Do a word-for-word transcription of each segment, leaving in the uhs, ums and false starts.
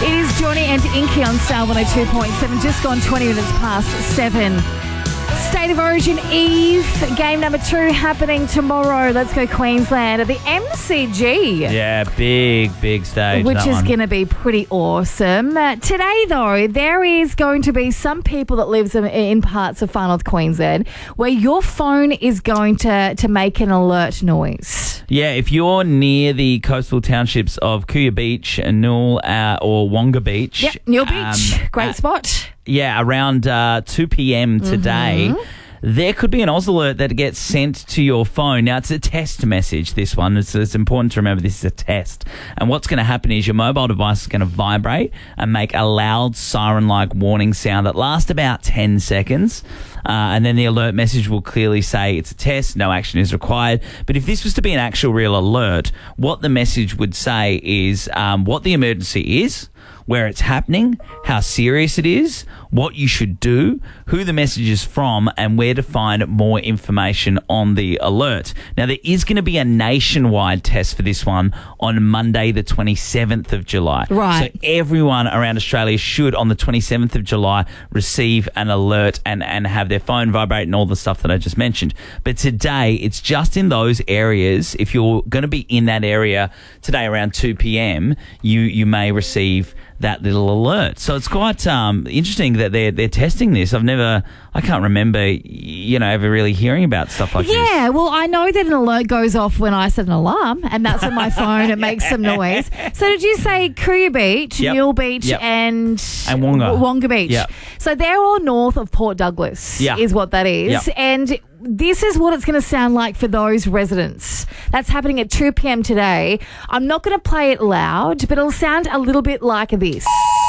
It is Johnny and Inky on Star one oh two point seven. Just gone twenty minutes past seven. State of Origin Eve, game number two happening tomorrow. Let's go Queensland at the M C G. Yeah, big, big stage. Which that is one. going to be pretty awesome. Uh, today, though, there is going to be some people that lives in, in parts of Far North Queensland where your phone is going to, to make an alert noise. Yeah, if you're near the coastal townships of Kuya Beach, Newell, uh, or Wonga Beach. Yep, Newell Beach, um, great uh, spot. Yeah, around uh, two p.m. today, Mm-hmm. there could be an Oz alert that gets sent to your phone. Now, it's a test message, this one. It's, it's important to remember this is a test. And what's going to happen is your mobile device is going to vibrate and make a loud siren-like warning sound that lasts about ten seconds. Uh, and then the alert message will clearly say it's a test, no action is required. But if this was to be an actual real alert, what the message would say is um, what the emergency is, where it's happening, how serious it is, what you should do, who the message is from, and where to find more information on the alert. Now, there is going to be a nationwide test for this one on Monday, the twenty-seventh of July. Right. So everyone around Australia should, on the twenty-seventh of July, receive an alert and, and have their phone vibrate and all the stuff that I just mentioned. But today, it's just in those areas. If you're going to be in that area today around two p.m., you, you may receive that little alert. So it's quite um, interesting that they're they're testing this. I've never, I can't remember, you know, ever really hearing about stuff like this. Yeah, well, I know that an alert goes off when I set an alarm, and that's on my phone. It makes some noise. So did you say Kuya Beach, Yep. Newell Beach, Yep. and And Wonga. Wonga Beach? Yep. So they're all north of Port Douglas, Yeah. is what that is. Yep. And this is what it's going to sound like for those residents. That's happening at two p.m. today. I'm not going to play it loud, but it'll sound a little bit like this.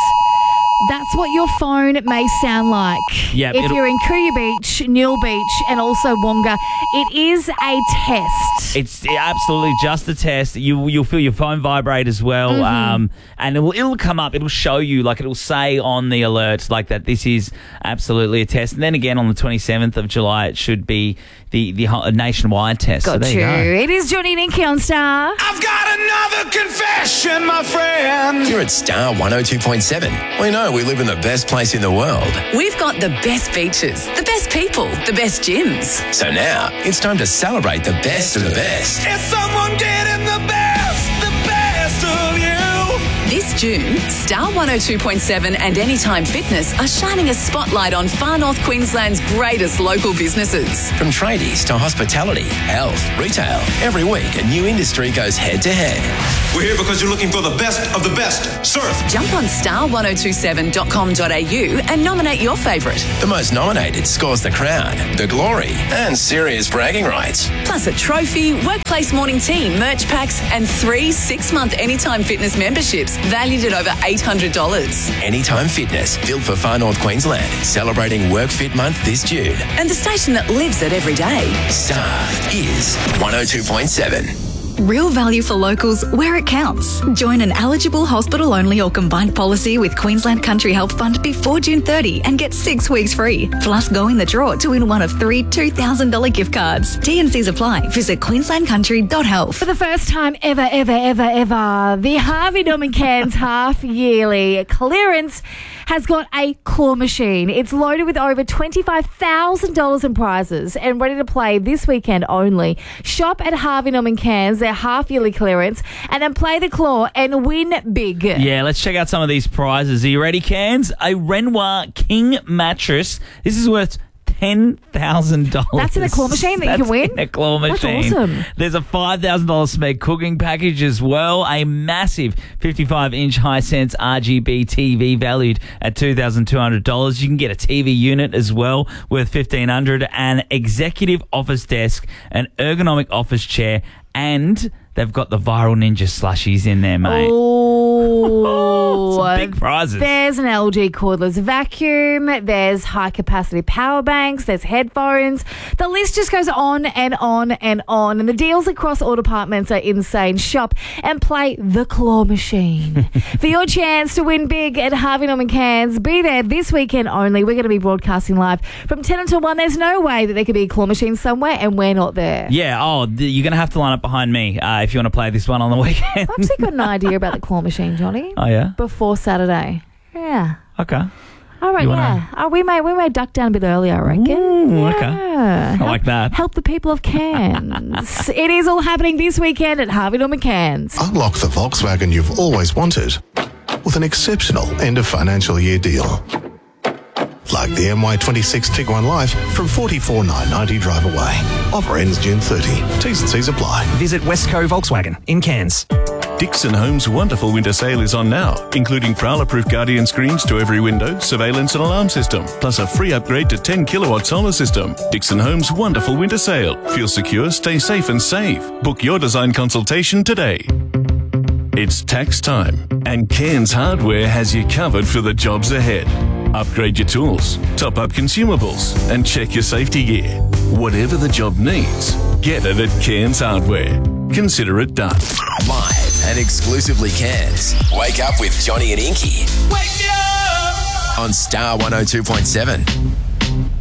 That's what your phone may sound like. Yep, if it'll- you're in Kuya Beach, Newell Beach, and also Wonga, it is a test. It's absolutely just a test. You, you'll feel your phone vibrate as well. Mm-hmm. Um, and it will, it'll come up. It'll show you, like it'll say on the alert, like that this is absolutely a test. And then again on the twenty-seventh of July, it should be the, the whole- nationwide test. Got so there you. you go. It is Johnny and Inky on Star. I've got another confession, my friend. Here at Star one oh two point seven, we know we live in the best place in the world. We've got the best beaches, the best people, the best gyms. So now it's time to celebrate the best of the best. Is someone getting the best, the best of you? This June, Star one oh two point seven and Anytime Fitness are shining a spotlight on Far North Queensland's greatest local businesses. From tradies to hospitality, health, retail, every week a new industry goes head to head. We're here because you're looking for the best of the best. Surf. Jump on star one oh two seven dot com dot a u and nominate your favourite. The most nominated scores the crown, the glory, and serious bragging rights. Plus a trophy, workplace morning tea, merch packs, and three six-month Anytime Fitness memberships valued at over eight hundred dollars. Anytime Fitness, built for Far North Queensland, celebrating Work Fit Month this June. And the station that lives it every day. Star is one oh two point seven. Real value for locals where it counts. Join an eligible hospital-only or combined policy with Queensland Country Health Fund before June thirtieth and get six weeks free. Plus, go in the draw to win one of three two thousand dollars gift cards. T and Cs apply. Visit queensland country dot health. For the first time ever, ever, ever, ever, the Harvey Norman Cairns half-yearly clearance has got a claw machine. It's loaded with over twenty-five thousand dollars in prizes and ready to play this weekend only. Shop at Harvey Norman Cairns, their half-yearly clearance, and then play the claw and win big. Yeah, let's check out some of these prizes. Are you ready, Cairns? A Renoir King mattress. This is worth ten thousand dollars. That's in a claw machine that you can win? In a claw That's machine. awesome. There's a five thousand dollars Smeg cooking package as well. A massive fifty-five inch Hisense R G B T V valued at two thousand two hundred dollars. You can get a T V unit as well worth fifteen hundred dollars, an executive office desk, an ergonomic office chair, and they've got the Viral Ninja slushies in there, mate. Oh, Some big prizes. There's an L G cordless vacuum. There's high capacity power banks. There's headphones. The list just goes on and on and on. And the deals across all departments are insane. Shop and play the claw machine for your chance to win big at Harvey Norman Cairns. Be there this weekend only. We're going to be broadcasting live from ten until one. There's no way that there could be a claw machine somewhere and we're not there. Yeah, oh, th- you're going to have to line up behind me uh, if you want to play this one on the weekend. I've actually got an idea about the claw machine, Johnny. Oh, yeah? Before Saturday. Saturday. Yeah. Okay. All right, You yeah. wanna- Oh, we may we may duck down a bit early, I reckon. Ooh, okay. Yeah. I like that. Help the people of Cairns. It is all happening this weekend at Harvey Norman Cairns. Unlock the Volkswagen you've always wanted with an exceptional end of financial year deal. Like the M Y twenty-six Tiguan Life from forty-four thousand nine hundred ninety drive away. Offer ends June thirtieth. T's and C's apply. Visit Westco Volkswagen in Cairns. Dixon Homes' wonderful winter sale is on now, including Prowler-proof Guardian screens to every window, surveillance and alarm system, plus a free upgrade to ten kilowatt solar system. Dixon Homes' wonderful winter sale. Feel secure, stay safe and save. Book your design consultation today. It's tax time, and Cairns Hardware has you covered for the jobs ahead. Upgrade your tools, top up consumables, and check your safety gear. Whatever the job needs, get it at Cairns Hardware. Consider it done. Live and exclusively Cairns. Wake up with Johnny and Inky. Wake me up! On Star one oh two point seven.